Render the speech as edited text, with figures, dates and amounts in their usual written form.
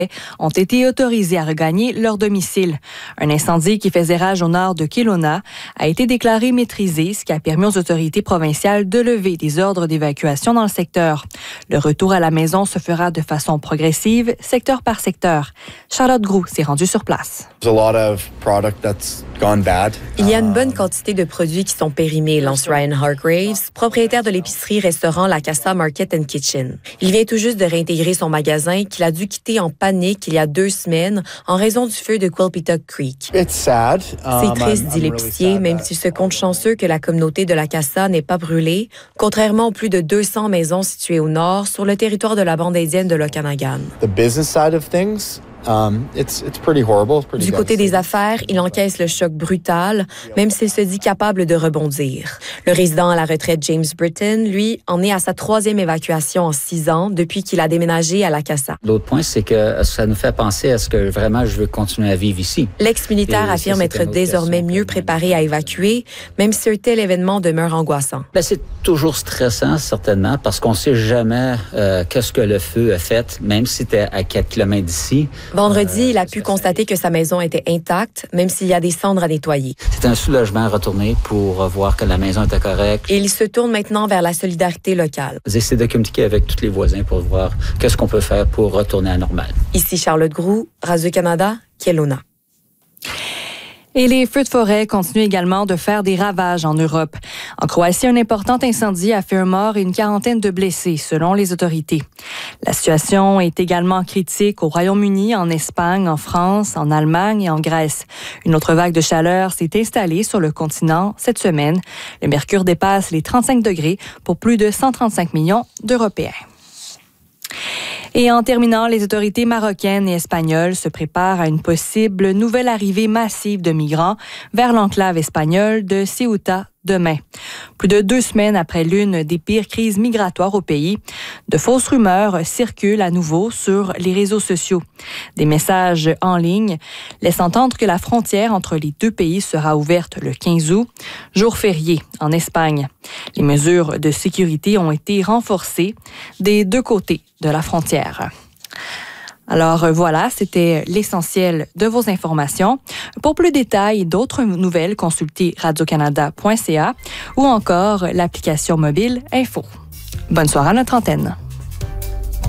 ont été autorisés à regagner leur domicile. Un incendie qui faisait rage au nord de Kelowna a été déclaré maîtrisé, ce qui a permis aux autorités provinciales de lever des ordres d'évacuation dans le secteur. Le retour à la maison se fera de façon progressive, secteur par secteur. Charlotte Groux s'est rendue sur place. Il y a une bonne quantité de produits qui sont périmés, lance Ryan Hargraves, propriétaire de l'épicerie-restaurant La Casa Market and Kitchen. Il vient tout juste de réintégrer son magasin qu'il a dû quitter en panique il y a 2 semaines en raison du feu de Quilpituck Creek. C'est triste, dit l'épicier, même s'il se compte chanceux que la communauté de La Casa n'ait pas brûlé, contrairement aux plus de 200 maisons situées au nord sur le territoire de la bande indienne de l'Okanagan. Du côté des affaires, il encaisse le choc brutal, même s'il se dit capable de rebondir. Le résident à la retraite James Britton, lui, en est à sa 3e évacuation en 6 ans depuis qu'il a déménagé à La Casa. L'autre point, c'est que ça nous fait penser à ce que vraiment je veux continuer à vivre ici. L'ex-militaire affirme être désormais mieux préparé à évacuer, même si un tel événement demeure angoissant. C'est toujours stressant, certainement, parce qu'on ne sait jamais qu'est-ce que le feu a fait, même si tu es à 4 km d'ici. Vendredi, il a pu constater que sa maison était intacte, même s'il y a des cendres à nettoyer. C'est un soulagement à retourner pour voir que la maison était correcte. Et il se tourne maintenant vers la solidarité locale. J'essaie de communiquer avec tous les voisins pour voir qu'est-ce qu'on peut faire pour retourner à la normale. Ici Charlotte Groux, Radio-Canada, Kelowna. Et les feux de forêt continuent également de faire des ravages en Europe. En Croatie, un important incendie a fait un mort et une quarantaine de blessés, selon les autorités. La situation est également critique au Royaume-Uni, en Espagne, en France, en Allemagne et en Grèce. Une autre vague de chaleur s'est installée sur le continent cette semaine. Le mercure dépasse les 35 degrés pour plus de 135 millions d'Européens. Et en terminant, les autorités marocaines et espagnoles se préparent à une possible nouvelle arrivée massive de migrants vers l'enclave espagnole de Ceuta demain. Plus de 2 semaines après l'une des pires crises migratoires au pays, de fausses rumeurs circulent à nouveau sur les réseaux sociaux. Des messages en ligne laissent entendre que la frontière entre les 2 pays sera ouverte le 15 août, jour férié en Espagne. Les mesures de sécurité ont été renforcées des 2 côtés de la frontière. Alors voilà, c'était l'essentiel de vos informations. Pour plus de détails et d'autres nouvelles, consultez radiocanada.ca ou encore l'application mobile Info. Bonne soirée à notre antenne.